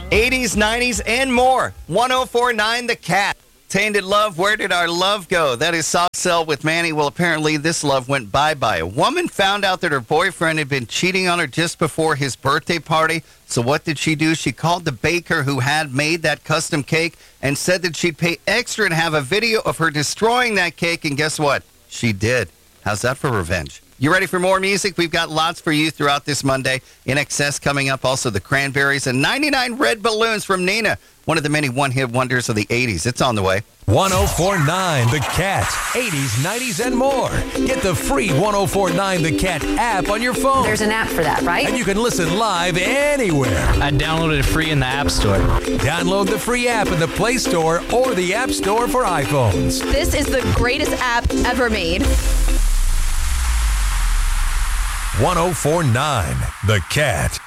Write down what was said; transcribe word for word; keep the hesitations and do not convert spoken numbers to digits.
eighties, nineties, and more. one oh four point nine The Cat. Tainted Love, Where Did Our Love Go? That is Soft Cell with Manny. Well, apparently this love went bye-bye. A woman found out that her boyfriend had been cheating on her just before his birthday party. So what did she do? She called the baker who had made that custom cake and said that she'd pay extra and have a video of her destroying that cake. And guess what? She did. How's that for revenge? You ready for more music? We've got lots for you throughout this Monday. In Excess coming up, also the Cranberries, and ninety-nine Red Balloons from Nina, one of the many one-hit wonders of the eighties. It's on the way. one oh four point nine The Cat, eighties, nineties, and more. Get the free one oh four point nine The Cat app on your phone. There's an app for that, right? And you can listen live anywhere. I downloaded it free in the App Store. Download the free app in the Play Store or the App Store for iPhones. This is the greatest app ever made. one oh four point nine The Cat.